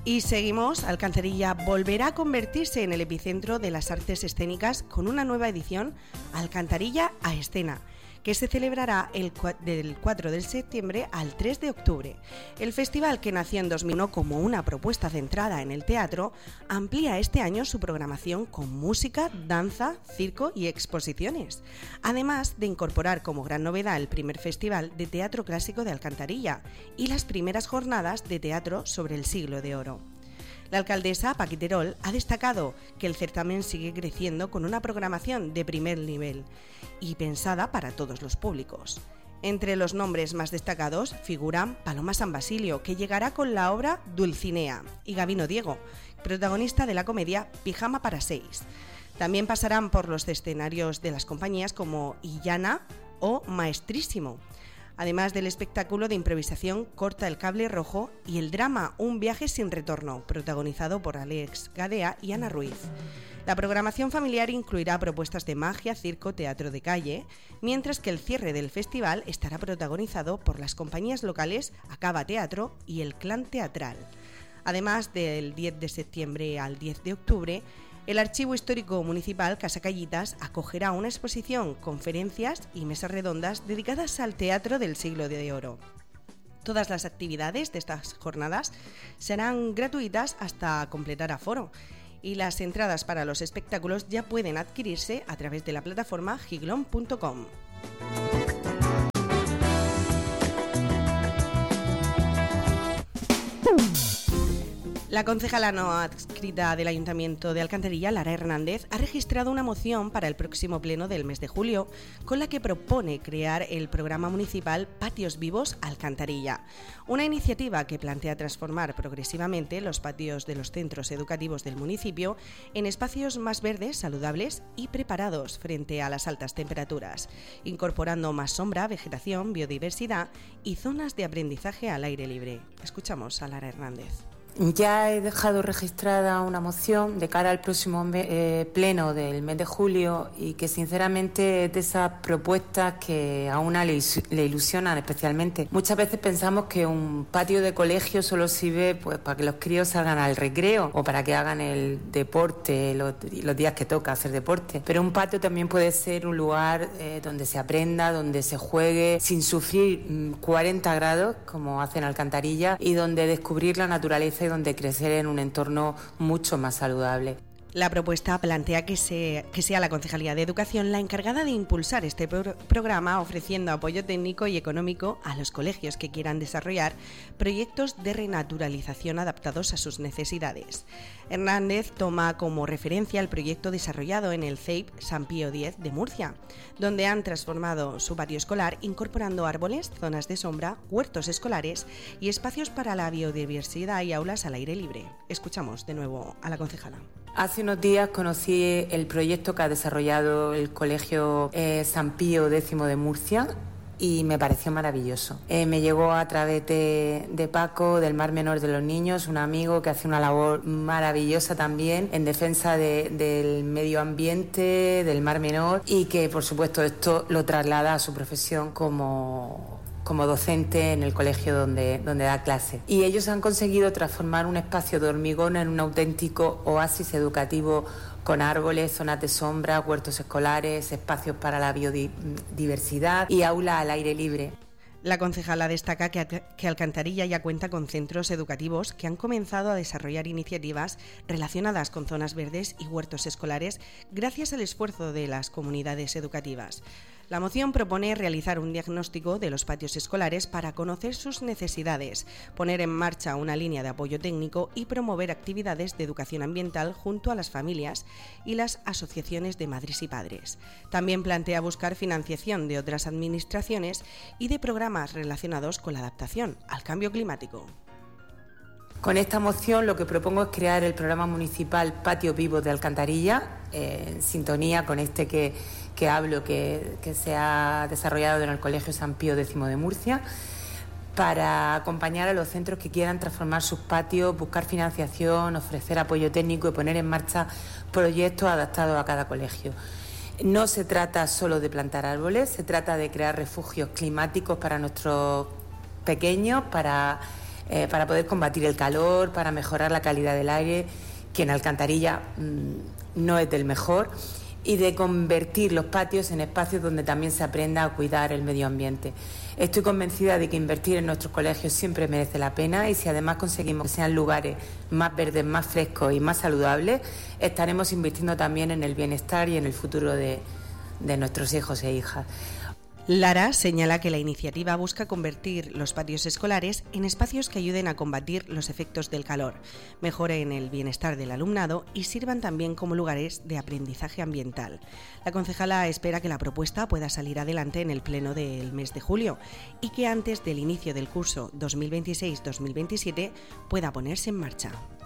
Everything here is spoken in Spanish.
Y seguimos, Alcantarilla volverá a convertirse en el epicentro de las artes escénicas con una nueva edición, Alcantarilla a Escena, que se celebrará del 4 de septiembre al 3 de octubre. El festival, que nació en 2001 como una propuesta centrada en el teatro, amplía este año su programación con música, danza, circo y exposiciones, además de incorporar como gran novedad el primer festival de teatro clásico de Alcantarilla y las primeras jornadas de teatro sobre el Siglo de Oro. La alcaldesa, Paqui Terol, ha destacado que el certamen sigue creciendo con una programación de primer nivel y pensada para todos los públicos. Entre los nombres más destacados figuran Paloma San Basilio, que llegará con la obra Dulcinea, y Gabino Diego, protagonista de la comedia Pijama para 6. También pasarán por los escenarios de las compañías como Illana o Maestrísimo, además del espectáculo de improvisación Corta el Cable Rojo y el drama Un viaje sin retorno, protagonizado por Alex Gadea y Ana Ruiz. La programación familiar incluirá propuestas de magia, circo, teatro de calle, mientras que el cierre del festival estará protagonizado por las compañías locales Acaba Teatro y El Clan Teatral. Además, del 10 de septiembre al 10 de octubre, el Archivo Histórico Municipal Casa Callitas acogerá una exposición, conferencias y mesas redondas dedicadas al teatro del Siglo de Oro. Todas las actividades de estas jornadas serán gratuitas hasta completar aforo, y las entradas para los espectáculos ya pueden adquirirse a través de la plataforma giglon.com. La concejala no adscrita del Ayuntamiento de Alcantarilla, Lara Hernández, ha registrado una moción para el próximo pleno del mes de julio, con la que propone crear el programa municipal Patios Vivos Alcantarilla, una iniciativa que plantea transformar progresivamente los patios de los centros educativos del municipio en espacios más verdes, saludables y preparados frente a las altas temperaturas, incorporando más sombra, vegetación, biodiversidad y zonas de aprendizaje al aire libre. Escuchamos a Lara Hernández. Ya he dejado registrada una moción de cara al próximo pleno del mes de julio y que sinceramente es de esas propuestas que a una le ilusionan especialmente. Muchas veces pensamos que un patio de colegio solo sirve pues para que los críos salgan al recreo o para que hagan el deporte los días que toca hacer deporte, pero un patio también puede ser un lugar donde se aprenda, donde se juegue sin sufrir 40 grados como hacen Alcantarilla y donde descubrir la naturaleza y donde crecer en un entorno mucho más saludable. La propuesta plantea que sea la Concejalía de Educación la encargada de impulsar este programa, ofreciendo apoyo técnico y económico a los colegios que quieran desarrollar proyectos de renaturalización adaptados a sus necesidades. Hernández toma como referencia el proyecto desarrollado en el CEIP San Pío X de Murcia, donde han transformado su patio escolar incorporando árboles, zonas de sombra, huertos escolares y espacios para la biodiversidad y aulas al aire libre. Escuchamos de nuevo a la concejala. Hace unos días conocí el proyecto que ha desarrollado el Colegio San Pío X de Murcia y me pareció maravilloso. Me llegó a través de Paco, del Mar Menor de los Niños, un amigo que hace una labor maravillosa también en defensa del medio ambiente, del Mar Menor, y que por supuesto esto lo traslada a su profesión como docente en el colegio donde da clase. Y ellos han conseguido transformar un espacio de hormigón en un auténtico oasis educativo con árboles, zonas de sombra, huertos escolares, espacios para la biodiversidad y aula al aire libre. La concejala destaca que Alcantarilla ya cuenta con centros educativos que han comenzado a desarrollar iniciativas relacionadas con zonas verdes y huertos escolares gracias al esfuerzo de las comunidades educativas. La moción propone realizar un diagnóstico de los patios escolares para conocer sus necesidades, poner en marcha una línea de apoyo técnico y promover actividades de educación ambiental junto a las familias y las asociaciones de madres y padres. También plantea buscar financiación de otras administraciones y de programas relacionados con la adaptación al cambio climático. Con esta moción lo que propongo es crear el programa municipal Patios Vivos de Alcantarilla, en sintonía con este que hablo, que se ha desarrollado en el Colegio San Pío X de Murcia, para acompañar a los centros que quieran transformar sus patios, buscar financiación, ofrecer apoyo técnico y poner en marcha proyectos adaptados a cada colegio. No se trata solo de plantar árboles, se trata de crear refugios climáticos para nuestros pequeños, para para poder combatir el calor, para mejorar la calidad del aire, que en Alcantarilla no es del mejor, y de convertir los patios en espacios donde también se aprenda a cuidar el medio ambiente. Estoy convencida de que invertir en nuestros colegios siempre merece la pena, y si además conseguimos que sean lugares más verdes, más frescos y más saludables, estaremos invirtiendo también en el bienestar y en el futuro de nuestros hijos e hijas. Lara señala que la iniciativa busca convertir los patios escolares en espacios que ayuden a combatir los efectos del calor, mejoren el bienestar del alumnado y sirvan también como lugares de aprendizaje ambiental. La concejala espera que la propuesta pueda salir adelante en el pleno del mes de julio y que antes del inicio del curso 2026-2027 pueda ponerse en marcha.